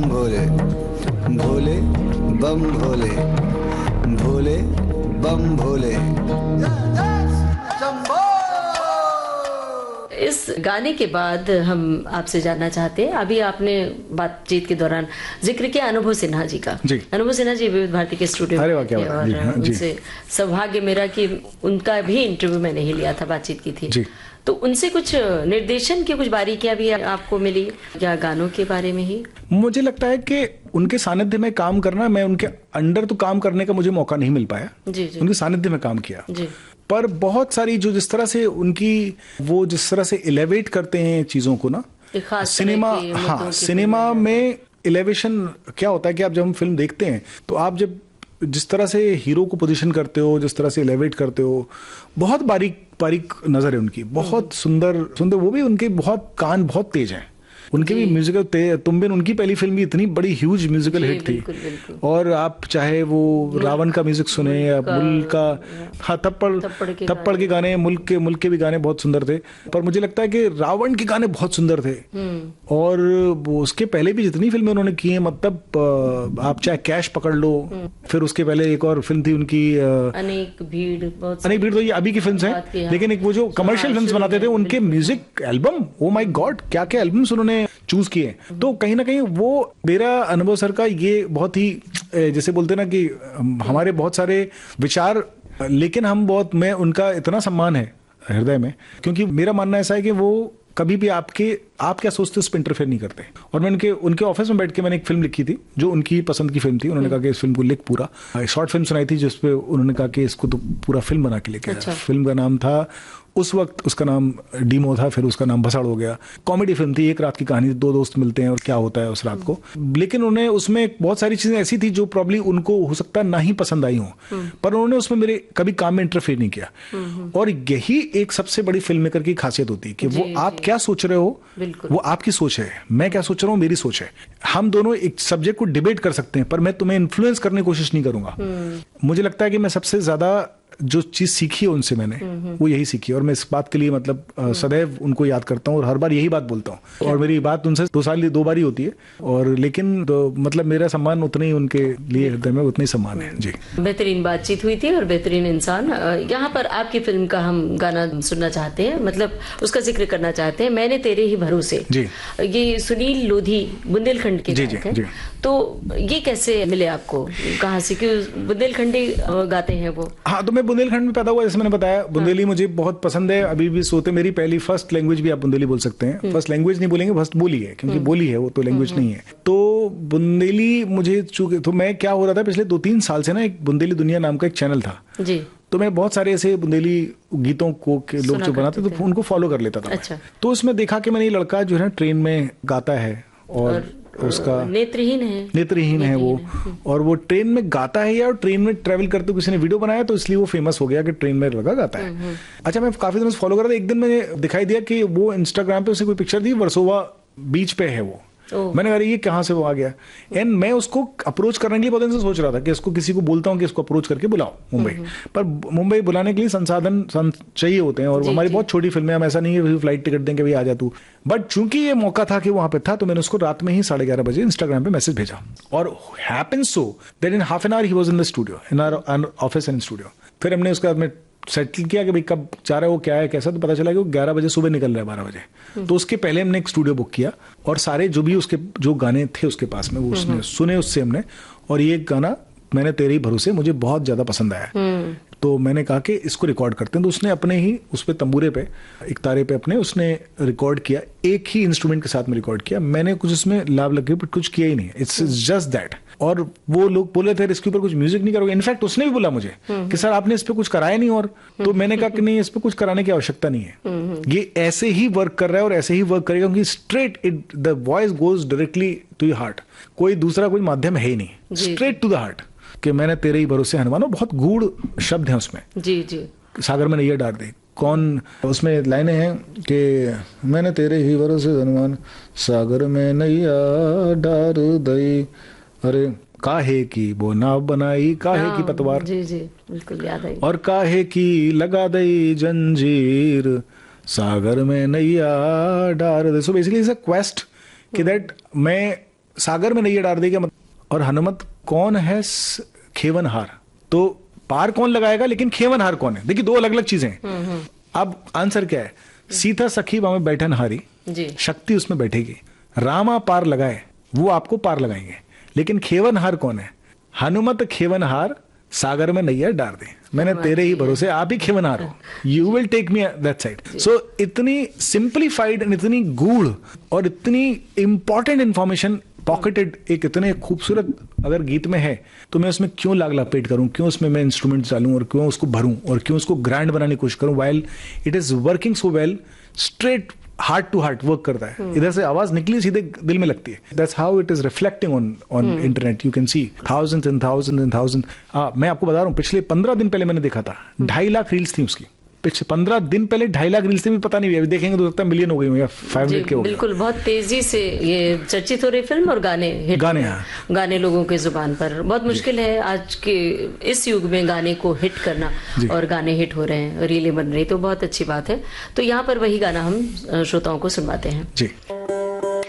भोले भोले बम भोले भोले बम भोले। इस गाने के बाद हम आपसे जानना चाहते हैं, अभी आपने बातचीत के दौरान जिक्र किया अनुभव सिन्हा जी का। जी। अनुभव सिन्हा जी विविध भारती के स्टूडियो में थे और जी, हाँ, उनसे सौभाग्य मेरा कि उनका भी इंटरव्यू मैंने ही लिया था, बातचीत की थी। जी। तो उनसे कुछ निर्देशन की कुछ बारीकियां भी आपको मिली या गानों के बारे में ही? मुझे लगता है कि उनके सानिध्य में काम करना, मैं उनके अंडर तो काम करने का मुझे मौका नहीं मिल पाया। जी जी। उनके सानिध्य में काम किया जी। पर बहुत सारी जो जिस तरह से उनकी वो जिस तरह से एलिवेट करते हैं चीजों को ना, एक खास सिनेमा, तरह की मुद्दों हाँ, की सिनेमा फिल्म है। में एलिवेशन क्या होता है कि आप जब हम फिल्म देखते हैं तो आप जब जिस तरह से हीरो को पोजीशन करते हो, जिस तरह से एलिवेट करते हो, बहुत बारीक बारीक नजर है उनकी, बहुत सुंदर सुंदर। वो भी उनके बहुत कान बहुत तेज हैं, उनके भी म्यूजिकल तुम बिन उनकी पहली फिल्म भी इतनी बड़ी ह्यूज म्यूजिकल हिट थी। बिल्कुल, बिल्कुल। और आप चाहे वो रावण का म्यूजिक सुने या मुल्क का, हाँ, थप्पड़ के गाने, मुल्क के भी गाने बहुत सुंदर थे। पर मुझे लगता है कि रावण के गाने बहुत सुंदर थे। और वो उसके पहले भी जितनी फिल्में उन्होंने की हैं, मतलब आप चाहे कैश पकड़ लो, फिर उसके पहले एक और फिल्म थी उनकी अनेक भीड़ तो ये अभी की फिल्म है, लेकिन एक वो जो कमर्शियल फिल्म बनाते थे उनके music album, oh my God, क्या क्या एल्बम्स उन्होंने चूज किए। तो कहीं ना कहीं वो मेरा अनुभव सर का ये बहुत ही जैसे बोलते ना कि हमारे बहुत सारे विचार, लेकिन मैं उनका इतना सम्मान है हृदय में, क्योंकि मेरा मानना ऐसा है कि वो कभी भी आप क्या सोचते हो उस पर इंटरफेयर नहीं करते। और मैं उनके ऑफिस में बैठ के मैंने एक फिल्म लिखी थी जो उनकी पसंद की फिल्म थी। उन्होंने कहा कि इस फिल्म को लिख पूरा, शॉर्ट फिल्म सुनाई थी जिसपे उन्होंने कहा कि इसको तो पूरा फिल्म बना के लेके। अच्छा। फिल्म का नाम था, उस वक्त उसका नाम डीमो था, फिर उसका नाम भसाड़ हो गया। कॉमेडी फिल्म थी, एक रात की कहानी, दो दोस्त मिलते हैं और क्या होता है उस रात को। लेकिन उन्हें उसमें बहुत सारी चीजें ऐसी थी जो प्रॉब्ली उनको हो सकता ना ही पसंद आई हो, पर उन्होंने उसमें मेरे कभी काम में इंटरफेयर नहीं किया। और यही एक सबसे बड़ी फिल्म मेकर की खासियत होती है कि वो आप क्या सोच रहे हो, वो आपकी सोच है, मैं क्या सोच रहा हूँ मेरी सोच है। हम दोनों एक सब्जेक्ट को डिबेट कर सकते हैं, पर मैं तुम्हें इन्फ्लुएंस करने की कोशिश नहीं करूंगा। मुझे लगता है कि मैं सबसे ज्यादा जो चीज सीखी है उनसे मैंने, वो यही सीखी है। और मैं इस बात के लिए मतलब सदैव उनको याद करता हूँ और हर बार यही बात बोलता हूँ। और मेरी बात उनसे 2 साल 2 बार ही होती है, और लेकिन तो मतलब मेरा सम्मान उतना ही उनके लिए हृदय में उतना ही सम्मान है। जी, बेहतरीन बातचीत हुई थी और बेहतरीन इंसान। यहाँ पर आपकी फिल्म का हम गाना सुनना चाहते हैं, मतलब उसका जिक्र करना चाहते हैं, मैंने तेरे ही भरोसे। जी। ये सुनील लोधी बुंदेलखंड के गायक हैं। तो ये कैसे मिले आपको, कहाँ से, क्यों बुंदेलखंडी गाते हैं वो? हाँ, तो मैं बुंदेलखंड में पैदा हुआ, जैसे मैंने बताया। बुंदेली मुझे बहुत पसंद है, अभी भी सोते। मेरी पहली फर्स्ट लैंग्वेज भी आप बुंदेली बोल सकते हैं। फर्स्ट लैंग्वेज नहीं बोलेंगे, फर्स्ट बोली है, क्योंकि बोली है वो तो लैंग्वेज नहीं है। तो बुंदेली मुझे चूंकि, तो मैं क्या हो रहा था पिछले 2-3 साल से ना, एक बुंदेली दुनिया नाम का एक चैनल था जी। तो मैं बहुत सारे ऐसे बुंदेली गीतों को के लोग जो बनाते तो उनको फॉलो कर लेता था। अच्छा। तो उसमें देखा कि मैंने ये लड़का जो है ट्रेन में गाता है और उसका नेत्रहीन है वो, और वो ट्रेन में गाता है यार, ट्रेन में ट्रेवल करते किसी ने वीडियो बनाया तो इसलिए वो फेमस हो गया कि ट्रेन में लगा गाता है। अच्छा, मैं काफी दिनों से फॉलो कर रहा था। एक दिन मैंने दिखाई दिया कि वो इंस्टाग्राम पे उसने कोई पिक्चर दी, वर्सोवा बीच पे है वो। मैंने कहा ये कहाँ से वो आ गया। एंड मैं उसको अप्रोच करने के लिए बहुत दिन से सोच रहा था कि इसको किसी को बोलता हूँ कि इसको अप्रोच करके बुलाओ मुंबई। पर मुंबई बुलाने के लिए संसाधन चाहिए होते हैं, और हमारी बहुत छोटी फिल्में, हम ऐसा नहीं है फ्लाइट टिकट देंगे भाई आ जा तू। बट चूंकि ये मौका था कि वहां पे था, तो मैंने उसको रात में ही 11:30 बजे इंस्टाग्राम पे मैसेज भेजा, और happens so that in half an hour he was in the studio, in our office and studio. फिर हमने उसके बाद में सेटल किया कि भाई कब जा रहा है वो, क्या है कैसा। तो पता चला कि वो 11 बजे सुबह निकल रहा है 12 बजे। तो उसके पहले हमने एक स्टूडियो बुक किया, और सारे जो भी उसके जो गाने थे उसके पास में वो उसने सुने उससे हमने। और ये गाना मैंने तेरे ही भरोसे मुझे बहुत ज्यादा पसंद आया, तो मैंने कहा कि इसको रिकॉर्ड करते हैं। तो उसने अपने ही उस पे तंबूरे पे, एक तारे पे अपने उसने रिकॉर्ड किया, एक ही इंस्ट्रूमेंट के साथ में रिकॉर्ड किया। मैंने कुछ उसमें लाभ लगे बट कुछ किया ही नहीं, इट्स जस्ट दैट। और वो लोग बोले थे इसके ऊपर कुछ म्यूजिक नहीं करोगे। इनफैक्ट उसने भी बोला मुझे कि सर आपने इस पे कुछ कराया नहीं, और तो मैंने कहा कि नहीं, इस पे कुछ कराने की आवश्यकता नहीं है, ये ऐसे ही वर्क कर रहा है और ऐसे ही वर्क करेगा, क्योंकि straight the voice goes directly to your heart. कोई दूसरा कोई माध्यम है ही नहीं, स्ट्रेट टू द हार्ट। कि मैंने तेरे ही भरोसे हनुमान, बहुत गूढ़ शब्द हैं उसमें। जी जी। सागर में नैया डार दे, कौन, उसमें लाइनें हैं कि मैंने तेरे ही भरोसे हनुमान, सागर में नैया डार दई, अरे काहे की वो नाव बनाई, काहे की पतवार, जी जी बिल्कुल याद आई, और काहे की लगा दई जंजीर, सागर में नैया डार दे। So basically it's a quest कि दैट मैं सागर में नैया डार देगा और हनुमत कौन है खेवनहार, तो पार कौन लगाएगा लेकिन खेवनहार कौन है? देखिए दो अलग अलग चीजें हैं। अब आंसर क्या है? सीता सखी में बैठन हारी, शक्ति उसमें बैठेगी। रामा पार लगाए, वो आपको पार लगाएंगे, लेकिन खेवनहार कौन है? हनुमत खेवनहार, सागर में नैया डार दे, मैंने तेरे ही भरोसे, आप ही खेवनहार हो, you will take me that side. सो इतनी सिंप्लीफाइड, इतनी गूढ़ और इतनी इंपॉर्टेंट इंफॉर्मेशन पॉकेटेड एक इतने खूबसूरत अगर गीत में है, तो मैं उसमें क्यों लाग लपेट करूं, क्यों उसमें मैं इंस्ट्रूमेंट डालूं और क्यों उसको भरूं और क्यों उसको ग्रैंड बनाने की कोशिश करूं, while it is working so well, straight heart to heart work करता है। इधर से आवाज निकली सीधे दिल में लगती है। That's how it is reflecting on internet. You can see thousands and thousands and thousand. मैं आपको बता रहा हूँ, पिछले 15 दिन पहले मैंने देखा था 2.5 लाख रील्स थी उसकी। पिछले 15 दिन पहले 2.5 लाख रील्स भी पता नहीं, अभी देखेंगे तो लगता है मिलियन हो गई या 5 मिलियन के हो गए। बिल्कुल, बहुत तेजी से ये चर्चित हो रही फिल्म और गाने लोगों के जुबान पर। बहुत मुश्किल है आज के इस युग में गाने को हिट करना, और गाने हिट हो रहे हैं, रीलें बन रही, तो बहुत अच्छी बात है। तो यहाँ पर वही गाना हम श्रोताओं को सुनवाते हैं जी।